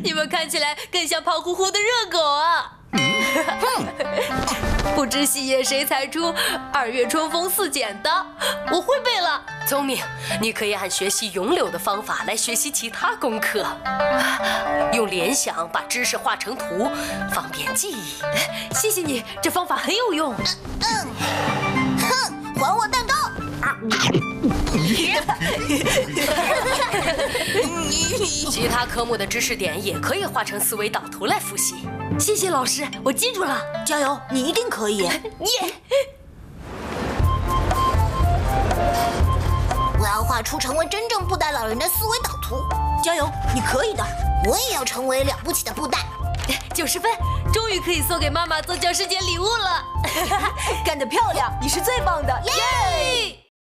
你们看起来更像胖乎乎的热狗啊！不知细叶谁裁出，2月春风似剪刀。我会背了。 聪明，你可以按学习咏柳的方法来学习其他功课，用联想把知识画成图，方便记忆。 谢谢你，这方法很有用。 哼，还我蛋糕！ 其他科目的知识点也可以画成思维导图来复习。 谢谢老师，我记住了。 加油，你一定可以！ 耶！ 我要画出成为真正布袋老人的思维导图。加油，你可以的！我也要成为了不起的布袋。 90分，终于可以送给妈妈做教师节礼物了。 干得漂亮，你是最棒的！ 耶！